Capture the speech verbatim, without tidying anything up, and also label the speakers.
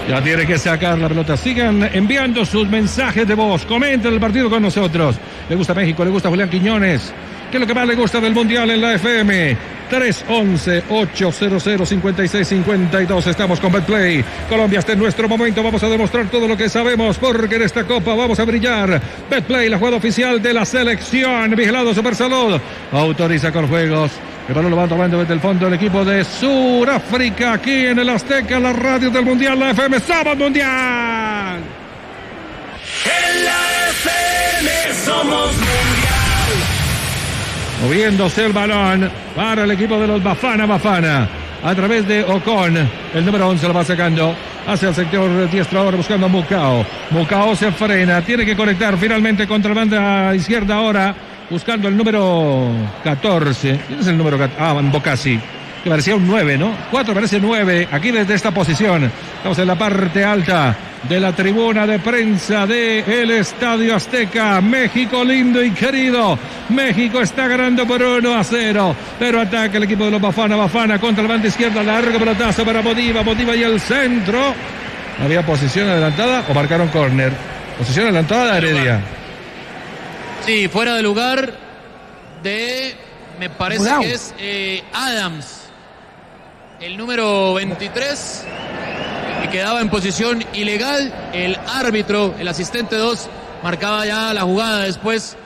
Speaker 1: Ya tiene que sacar la pelota. Sigan enviando sus mensajes de voz. Comenten el partido con nosotros. Le gusta México, le gusta Julián Quiñones. ¿Qué es lo que más le gusta del Mundial en la F M? tres once, ochocientos, cincuenta y seis cincuenta y dos. Estamos con Betplay. Colombia está en nuestro momento. Vamos a demostrar todo lo que sabemos, porque en esta Copa vamos a brillar. Betplay, la jugada oficial de la selección. Vigilado Supersalud. Autoriza con juegos. El balón lo va tomando desde el fondo el equipo de Suráfrica. Aquí en el Azteca, la radio del Mundial, la F M. ¡Somos Mundial!
Speaker 2: En la F M somos Mundial.
Speaker 1: Moviéndose el balón para el equipo de los Bafana Bafana. A través de Ocon. El número once lo va sacando hacia el sector diestro ahora buscando a Mukao. Mukao se frena. Tiene que conectar finalmente contra la banda izquierda ahora. Buscando el número catorce. ¿Quién es el número catorce? Ah, Bocasi. Que parecía un nueve, ¿no? cuatro parece nueve. Aquí desde esta posición. Estamos en la parte alta de la tribuna de prensa del Estadio Azteca. México lindo y querido. México está ganando por uno a cero. Pero ataca el equipo de los Bafana Bafana contra la banda izquierda. Largo pelotazo para Modiva. Modiva y el centro. ¿Había posición adelantada o marcaron córner? Posición adelantada de Heredia.
Speaker 3: Sí, fuera de lugar de, me parece wow. que es eh, Adams, el número veintitrés, que quedaba en posición ilegal. El árbitro, el asistente dos, marcaba ya la jugada después